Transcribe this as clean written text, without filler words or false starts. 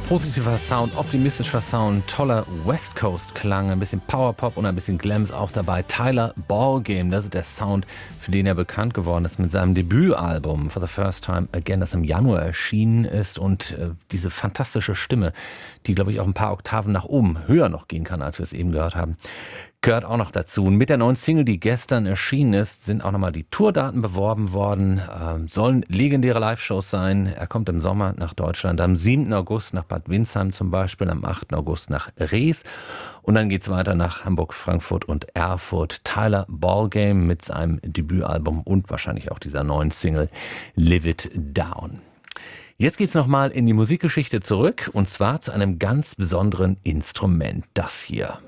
Positiver Sound, optimistischer Sound, toller West Coast Klang, ein bisschen Powerpop und ein bisschen Glam ist auch dabei. Tyler Ballgame, das ist der Sound, für den er bekannt geworden ist mit seinem Debütalbum For the First Time Again, das im Januar erschienen ist, und diese fantastische Stimme, die, glaube ich, auch ein paar Oktaven nach oben höher noch gehen kann, als wir es eben gehört haben, gehört auch noch dazu. Und mit der neuen Single, die gestern erschienen ist, sind auch nochmal die Tourdaten beworben worden. Sollen legendäre Live-Shows sein. Er kommt im Sommer nach Deutschland, am 7. August nach Bad Windsheim zum Beispiel, am 8. August nach Rees. Und dann geht's weiter nach Hamburg, Frankfurt und Erfurt. Tyler Ballgame mit seinem Debütalbum und wahrscheinlich auch dieser neuen Single Live It Down. Jetzt geht's nochmal in die Musikgeschichte zurück, und zwar zu einem ganz besonderen Instrument. Das hier.